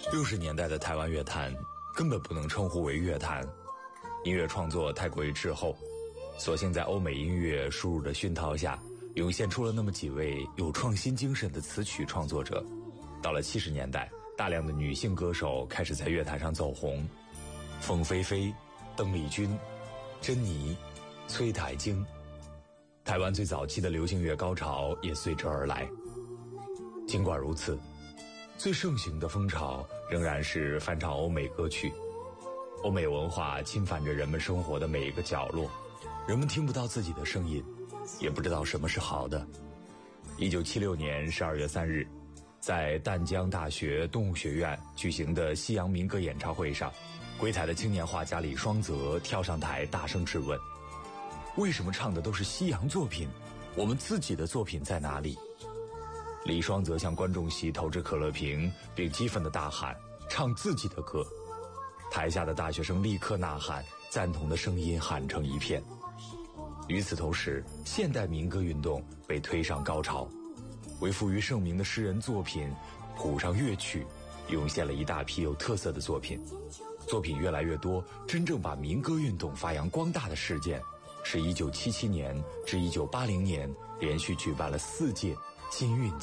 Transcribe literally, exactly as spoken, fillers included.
六十年代的台湾乐坛根本不能称呼为乐坛，音乐创作太过于滞后，所幸在欧美音乐输入的熏陶下，涌现出了那么几位有创新精神的词曲创作者。到了七十年代，大量的女性歌手开始在乐坛上走红，凤飞飞、邓丽君、珍妮、崔台晶，台湾最早期的流行乐高潮也随之而来。尽管如此，最盛行的风潮仍然是翻唱欧美歌曲。欧美文化侵犯着人们生活的每一个角落，人们听不到自己的声音，也不知道什么是好的。一九七六年十二月三日，在淡江大学动物学院举行的西洋民歌演唱会上，归台的青年画家李双泽跳上台大声质问：为什么唱的都是西洋作品？我们自己的作品在哪里？李双泽向观众席投掷可乐瓶，并激愤地大喊：唱自己的歌！台下的大学生立刻呐喊，赞同的声音喊成一片。与此同时，现代民歌运动被推上高潮，为富于盛名的诗人作品谱上乐曲，涌现了一大批有特色的作品。作品越来越多，真正把民歌运动发扬光大的事件是一九七七年至一九八零年连续举办了四届金韵